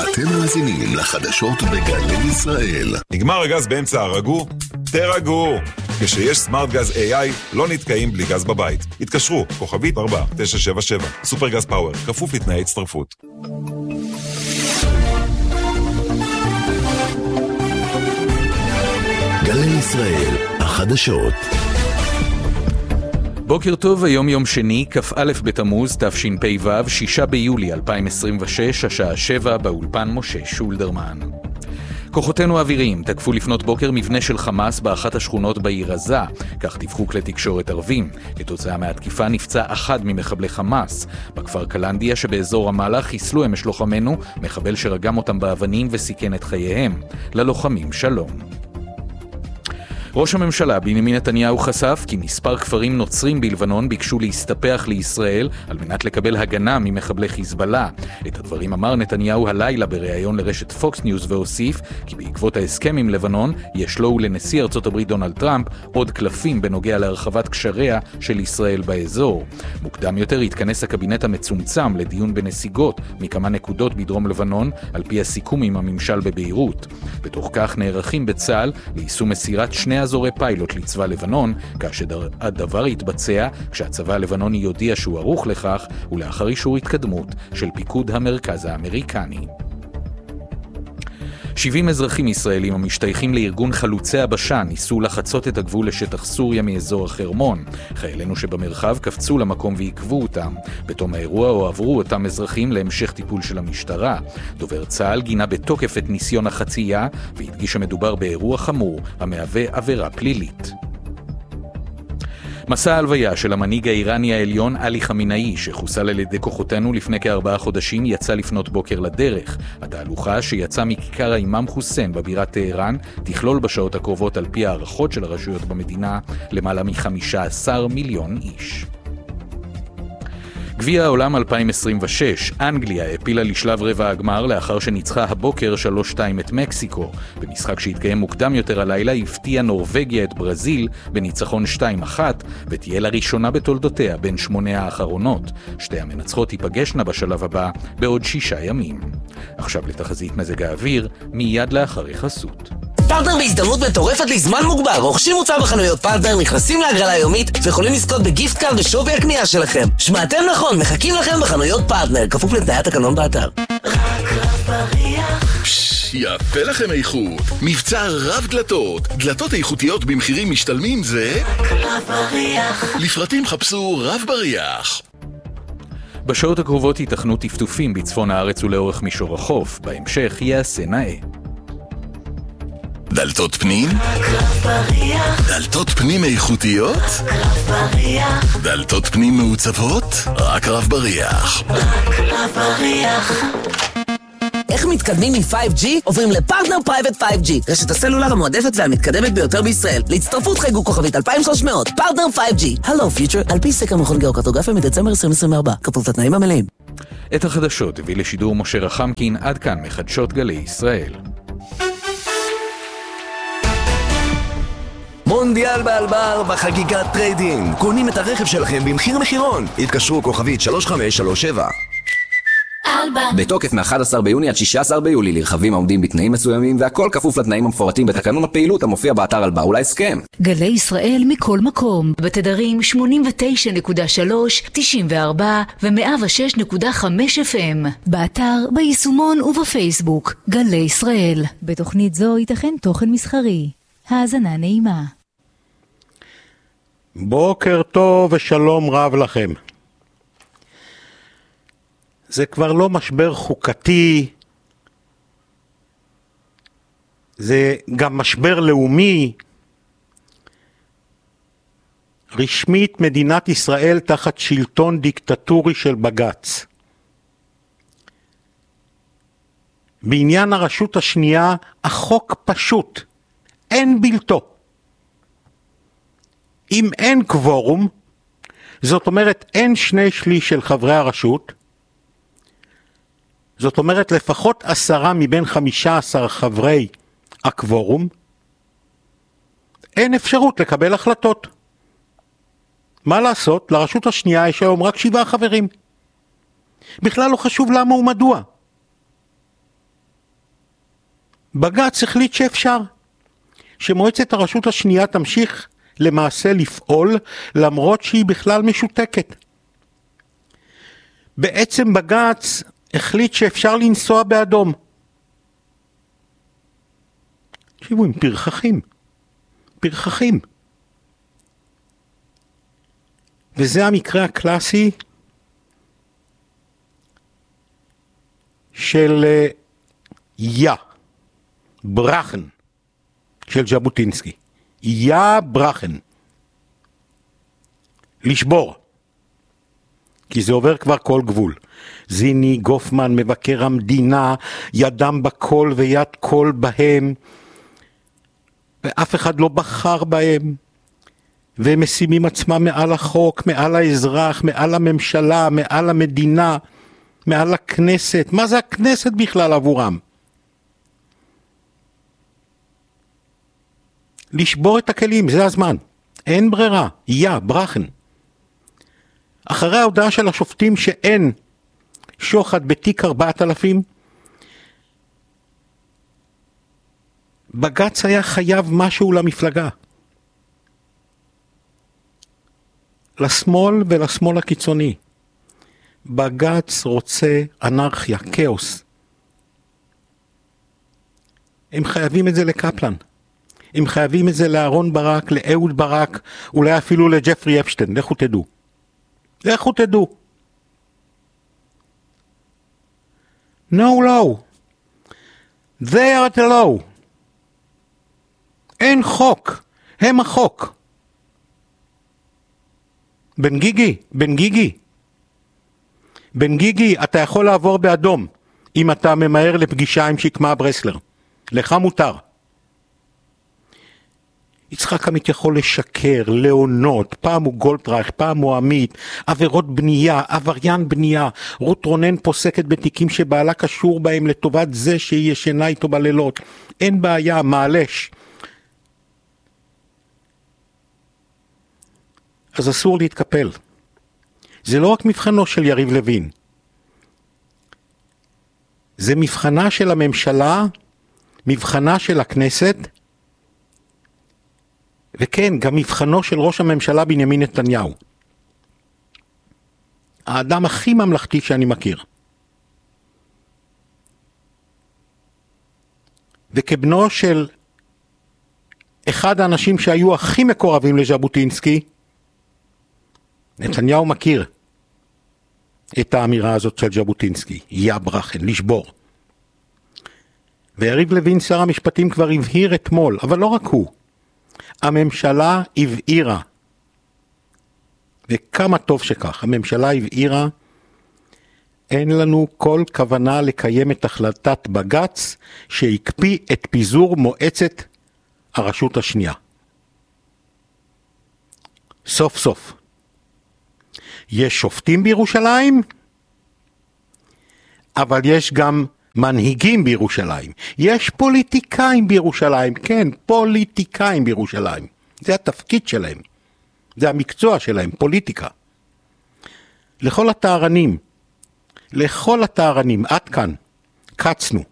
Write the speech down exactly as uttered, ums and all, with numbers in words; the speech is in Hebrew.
אתם מאזינים לחדשות בגלי ישראל. נגמר הגז באמצע הרגו? תרגו! כשיש סמארט גז איי איי, לא נתקעים בלי גז בבית. התקשרו, כוכבית ארבע תשע שבע שבע. סופר גז פאוור, כפוף לתנאי הצטרפות. גלי ישראל, החדשות. בוקר טוב, היום יום שני, כ"א בתמוז, תשפ"ו, שישה ביולי אלפיים עשרים ושש, השעה שבע, באולפן משה שולדרמן. כוחותינו האוויריים תקפו לפנות בוקר מבנה של חמאס באחת השכונות בעיר עזה, כך דיווחו כלי תקשורת ערבים. כתוצאה מהתקיפה נפצע אחד ממחבלי חמאס. בכפר קלנדיה שבאזור רמאללה חיסלו אמש לוחמנו, מחבל שרגם אותם באבנים וסיכן את חייהם. ללוחמים שלום. ראש הממשלה בנימין נתניהו חשף כי מספר כפרים נוצרים בלבנון ביקשו להסתפח לישראל על מנת לקבל הגנה ממחבלי חיזבאללה. את הדברים אמר נתניהו הלילה בריאיון לרשת פוקס ניוז והוסיף כי בעקבות ההסכם עם לבנון יש לו ולנשיא ארצות הברית דונלד טראמפ עוד קלפים בנוגע להרחבת קשריה של ישראל באזור. מוקדם יותר התכנס הקבינט המצומצם לדיון בנסיגות מכמה נקודות בדרום לבנון על פי הסיכום עם הממשל בביירות. בתוך כך נערכים בצה"ל ליישום מסירת שני אזורי פיילוט לצבא לבנון, כאשר הדבר יתבצע כשהצבא הלבנוני יודיע שהוא ערוך לכך ולאחר אישור התקדמות של פיקוד המרכז האמריקני. שבעים אזרחים ישראלים המשתייכים לארגון חלוצי הבשה ניסו לחצות את הגבול לשטח סוריה מאזור החרמון. חיילינו שבמרחב קפצו למקום ועיכבו אותם. בתום האירוע הועברו אותם אזרחים להמשך טיפול של המשטרה. דובר צה"ל גינה בתוקף את ניסיון החצייה והדגיש שמדובר באירוע חמור המהווה עבירה פלילית. מסע ההלוויה של המנהיג האיראני העליון עלי חמינאי שחוסל על ידי כוחותינו לפני כארבעה חודשים יצא לפנות בוקר לדרך. התהלוכה שיצא מכיכר האימאם חוסיין בבירת טהרן תכלול בשעות הקרובות על פי הערכות של הרשויות במדינה למעלה מ-חמישה עשר מיליון איש. גביע העולם אלפיים עשרים ושש, אנגליה הפילה לשלב רבע הגמר לאחר שניצחה הבוקר שלוש שתיים את מקסיקו. במשחק שהתקיים מוקדם יותר הלילה הפתיעה נורווגיה את ברזיל בניצחון שתיים אחת ותהיה לראשונה בתולדותיה בין שמונה האחרונות. שתי המנצחות ייפגשנה בשלב הבא בעוד שישה ימים. עכשיו לתחזית מזג האוויר, מיד לאחר החסות. פרטנר בהזדמנות מטורפת לזמן מוגבר. רוכשים מוצר בחנויות פרטנר, נכנסים להגרלה יומית ויכולים לזכות בגיפט קארד בשווי הקנייה שלכם. שמעתם נכון, מחכים לכם בחנויות פרטנר, כפוף לתנאי התקנון באתר. רק רב בריח. יפה לכם איכות. מבצע רב דלתות. דלתות איכותיות במחירים משתלמים זה רק רב בריח. לפרטים חפשו רב בריח. בשעות הקרובות ייתכנו טפטופים בצפון הארץ ולאורך מישור החוף. בהמשך יעשה נאה. דלתות פנים? דלתות פנים איכותיות? דלתות פנים מעוצבות? רק רב בריח. איך מתקדמים מ-פייב ג'י? עוברים לפרטנר פרייבט פייב ג'י, רשת הסלולר המועדפת והמתקדמת ביותר בישראל. להצטרפות חייגו כוכבית אלפיים ושלוש מאות. פרטנר פייב ג'י. הלו פיוטר, על פי סקר מכון גיאוקרטוגרפיה מדצמבר עשרים עשרים וארבע. כפוף לתנאים המלאים. את החדשות הביא לשידור משה רחמקין. עד כאן מחדשות גלי ישראל. מונדיאל באלבר בחגיגת טריידינג. קונים את הרכב שלכם במחיר מחירון. התקשרו כוכבית שלוש חמש שלוש שבע. בתוקף מ-אחד עשר ביוני עד שישה עשר ביולי לרכבים העומדים בתנאים מסוימים, והכל כפוף לתנאים המפורטים בתקנון הפעילות המופיע באתר אלבר ולהסכם. גלי ישראל מכל מקום, בתדרים שמונים ותשע נקודה שלוש, תשעים וארבע ו-מאה ושש נקודה חמש אף אם. באתר, ביישומון ובפייסבוק. גלי ישראל. בתוכנית זו ייתכן תוכן מסחרי. האזנה נעימה. בוקר טוב ושלום רב לכם. זה כבר לא משבר חוקתי, זה גם משבר לאומי. רשמית מדינת ישראל תחת שלטון דיקטטורי של בג"ץ. בעניין הרשות השנייה, החוק פשוט, אין בלתו. אם אין קוורום, זאת אומרת אין שני שליש של חברי הרשות, זאת אומרת לפחות עשרה מבין חמישה עשר חברי הקוורום, אין אפשרות לקבל החלטות. מה לעשות? לרשות השנייה יש היום רק שבעה חברים. בכלל לא חשוב למה ומדוע. בג"ץ החליט שאפשר, שמועצת הרשות השנייה תמשיך למעשה לפעול למרות שהיא בכלל משותקת. בעצם בג"ץ החליט שאפשר לנסוע באדום. תקשיבו, עם פרחחים. פרחחים. וזה המקרה הקלאסי של יא, ברחן, של ז'בוטינסקי. יא ברחן. לשבור. כי זה עובר כבר כל גבול. זיני, גופמן, מבקר המדינה, ידם בכל ויד כל בהם, ואף אחד לא בחר בהם, והם משימים עצמם מעל החוק, מעל האזרח, מעל הממשלה, מעל המדינה, מעל הכנסת. מה זה הכנסת בכלל עבורם? לשבור את הכלים, זה הזמן. אין ברירה. יא, ברחן. אחרי ההודעה של השופטים שאין שוחד בתיק ארבעת אלפים, בג"ץ היה חייב משהו למפלגה. לשמאל ולשמאל הקיצוני. בג"ץ רוצה אנרכיה, כאוס. הם חייבים את זה לקפלן. הם חייבים את זה לאהרון ברק, לאהוד ברק, אולי אפילו לג'פרי אפשטיין. לכו תדעו. לכו תדעו. No law. They are the law. אין חוק. הם החוק. בן גיגי, בן גיגי. בן גיגי, אתה יכול לעבור באדום אם אתה ממהר לפגישה עם שקמה ברסלר. לך מותר. יצחק עמית יכול לשקר, לעונות, פעם הוא גולדרייך, פעם הוא עמית, עבירות בנייה, עבריין בנייה, רות רונן פוסקת בתיקים שבעלה קשור בהם לטובת זה שהיא ישנה איתו בלילות. אין בעיה, מעלש. אז אסור להתקפל. זה לא רק מבחנו של יריב לוין. זה מבחנה של הממשלה, מבחנה של הכנסת, וכן, גם מבחנו של ראש הממשלה בנימין נתניהו. האדם הכי ממלכתי שאני מכיר. וכבנו של אחד האנשים שהיו הכי מקורבים לז'בוטינסקי, נתניהו מכיר את האמירה הזאת של ז'בוטינסקי, יא ברחן, לשבור. ויריב לוין שר המשפטים כבר הבהיר אתמול, אבל לא רק הוא. הממשלה הבהירה, וכמה טוב שכך, הממשלה הבהירה, אין לנו כל כוונה לקיים את החלטת בג"ץ שהקפיא את פיזור מועצת הרשות השנייה. סוף סוף. יש שופטים בירושלים, אבל יש גם מנהיגים בירושלים. יש פוליטיקאים בירושלים, כן, פוליטיקאים בירושלים. זה התפקיד שלהם. זה המקצוע שלהם, פוליטיקה. לכל התארנים, לכל התארנים, עד כאן, קצנו.